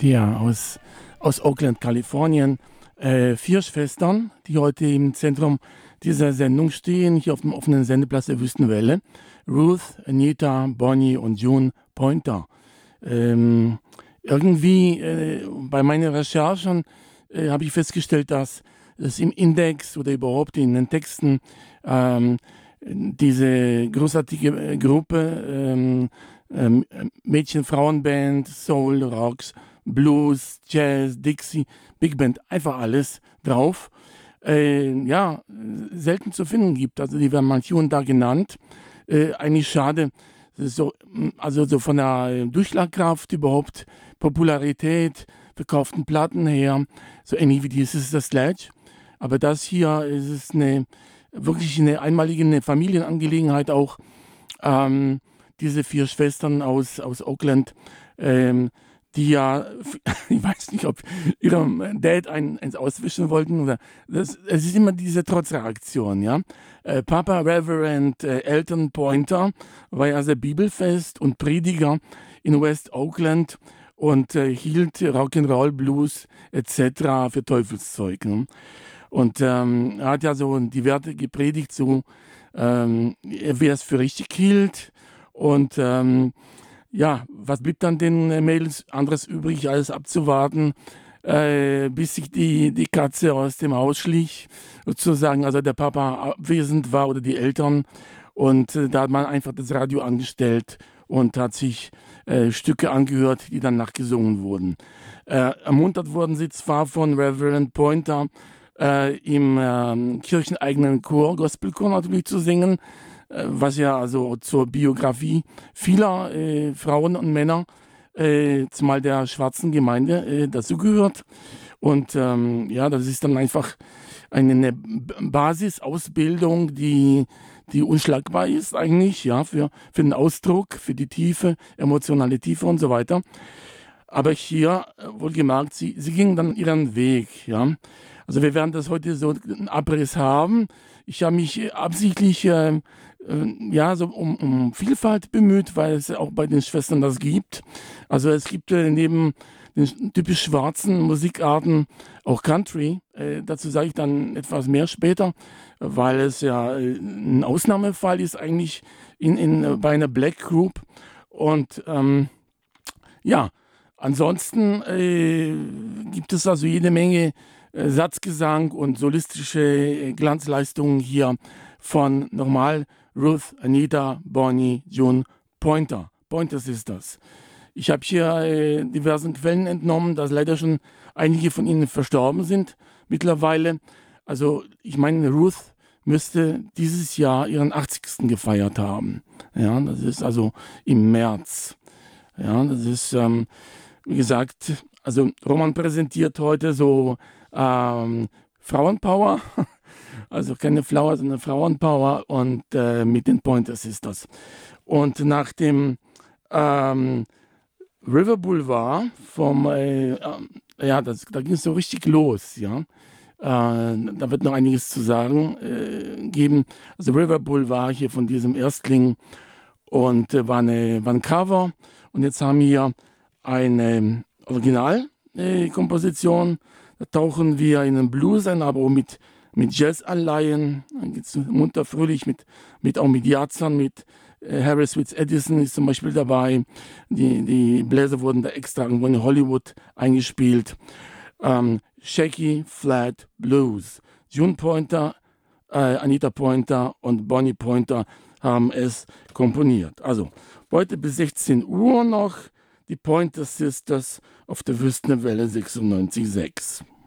Ja, aus Oakland, Kalifornien. 4 Schwestern, die heute im Zentrum dieser Sendung stehen, hier auf dem offenen Sendeplatz der Wüstenwelle. Ruth, Anita, Bonnie und June Pointer. Bei meinen Recherchen habe ich festgestellt, dass es im Index oder überhaupt in den Texten diese großartige Gruppe, Mädchen-Frauen-Band, Soul, Rocks, Blues, Jazz, Dixie, Big Band, einfach alles drauf. Selten zu finden gibt. Also die werden manche und da genannt. Eigentlich schade, so von der Durchschlagkraft überhaupt, Popularität, verkauften Platten her, so ähnlich wie dieses The Sledge. Aber das hier ist wirklich eine einmalige Familienangelegenheit auch. Diese 4 Schwestern aus Oakland, die ja, ich weiß nicht, ob ihrem Dad eins auswischen wollten. Oder es ist immer diese Trotzreaktion, ja. Papa Reverend Elton Pointer war ja sehr bibelfest und Prediger in West Oakland und hielt Rock'n'Roll, Blues etc. für Teufelszeug. Ne? Und er hat ja so die Werte gepredigt, so wer es für richtig hielt. Und was blieb dann den Mädels anderes übrig, als abzuwarten, bis sich die Katze aus dem Haus schlich, sozusagen, also der Papa abwesend war oder die Eltern. Und da hat man einfach das Radio angestellt und hat sich Stücke angehört, die dann nachgesungen wurden. Ermuntert wurden sie zwar von Reverend Pointer, im kircheneigenen Chor, Gospelchor natürlich zu singen, was ja also zur Biografie vieler Frauen und Männer, zumal der schwarzen Gemeinde, dazu gehört. Und das ist dann einfach eine Basisausbildung, die unschlagbar ist eigentlich, ja, für den Ausdruck, für die Tiefe, emotionale Tiefe und so weiter. Aber hier, wohlgemerkt, sie gingen dann ihren Weg, ja. Also wir werden das heute so einen Abriss haben. Ich habe mich absichtlich um Vielfalt bemüht, weil es auch bei den Schwestern das gibt. Also es gibt neben den typisch schwarzen Musikarten auch Country. Dazu sage ich dann etwas mehr später, weil es ja ein Ausnahmefall ist eigentlich bei einer Black Group. Und ansonsten gibt es also jede Menge Satzgesang und solistische Glanzleistungen hier von nochmal Ruth, Anita, Bonnie, June Pointer. Pointer Sisters. Ich habe hier diversen Quellen entnommen, dass leider schon einige von ihnen verstorben sind mittlerweile. Also ich meine, Ruth müsste dieses Jahr ihren 80. gefeiert haben. Ja, das ist also im März. Ja, das ist, wie gesagt, also Roman präsentiert heute so Frauenpower, also keine Flower, sondern Frauenpower und mit den Pointer Sisters. Und nach dem River Boulevard da ging es so richtig los, ja. Da wird noch einiges zu sagen geben. Also River Boulevard hier von diesem Erstling und war ein Cover. Und jetzt haben wir eine Originalkomposition. Da tauchen wir in den Blues ein, aber auch mit Jazz-Anleihen. Dann geht es munter fröhlich mit Jazzern, mit Harris Witz Edison ist zum Beispiel dabei. Die Bläser wurden da extra irgendwo in Hollywood eingespielt. Shaky Flat Blues. June Pointer, Anita Pointer und Bonnie Pointer haben es komponiert. Also heute bis 16 Uhr noch die Pointer Sisters auf der Wüstenwelle 96,6.